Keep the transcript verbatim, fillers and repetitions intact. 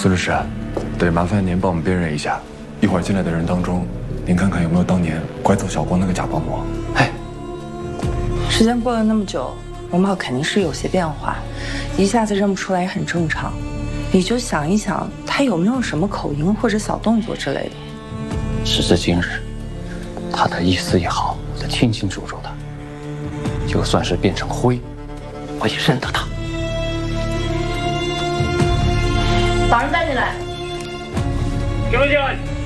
苏律师，得麻烦您帮我们辨认一下，一会儿进来的人当中，您看看有没有当年拐走小光那个假保姆。 哎， 时间过了那么久，容貌肯定是有些变化，一下子认不出来也很正常。你就想一想，他有没有什么口音或者小动作之类的？ 时至今日，他的意思也好，我都清清楚楚的。就算是变成灰，我也认得他。 把人带进来。 请问进来。